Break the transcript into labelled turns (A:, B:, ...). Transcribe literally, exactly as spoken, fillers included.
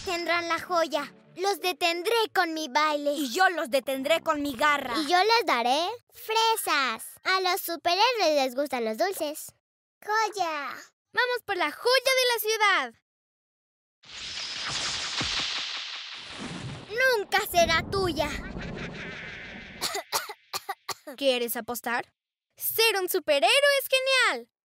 A: tendrán la joya. Los detendré con mi baile.
B: Y yo los detendré con mi garra.
A: Y yo les daré fresas. A los superhéroes les gustan los dulces. ¡Joya!
C: ¡Vamos por la joya de la ciudad!
A: ¡Nunca será tuya!
C: ¿Quieres apostar? ¡Ser un superhéroe es genial!